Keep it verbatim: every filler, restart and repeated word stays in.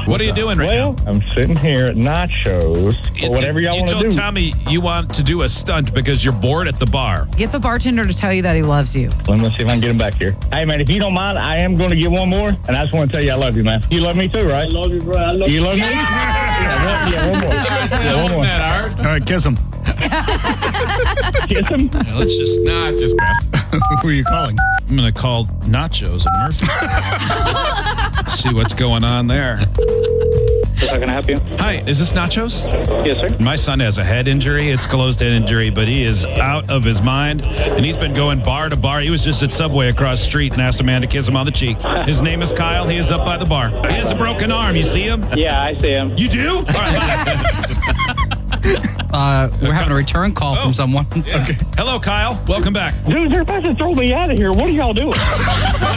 What are you doing right well, now? I'm sitting here at Nachos, or whatever y'all you want to told do. Tommy you want to do a stunt because you're bored at the bar. Get the bartender to tell you that he loves you. Let me see if I can get him back here. Hey, man, if you don't mind, I am going to get one more, and I just want to tell you I love you, man. You love me too, right? I love you, bro. I love you. love me? Yeah, one, yeah, one more. Yeah, one more. All right, kiss him. Kiss him? Yeah, let's just. Nah, it's just best. Who are you calling? I'm going to call Nachos and Murphy. See what's going on there. How can I help you? Hi, is this Nachos? Yes, sir. My son has a head injury. It's closed head injury, but he is out of his mind, and he's been going bar to bar. He was just at Subway across the street and asked a man to kiss him on the cheek. His name is Kyle. He is up by the bar. He has a broken arm. You see him? Yeah, I see him. You do? All right. Uh, we're having a return call Oh. from someone. Yeah. Okay. Hello, Kyle. Welcome back. Dude, they're about to throw me out of here. What are y'all doing?